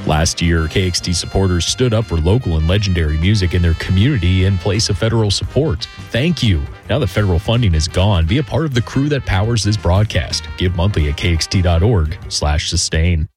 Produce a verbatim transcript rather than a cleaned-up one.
Last year, K X T supporters stood up for local and legendary music in their community in place of federal support. Thank you. Now that federal funding is gone, be a part of the crew that powers this broadcast. Give monthly at kxt.org slash sustain.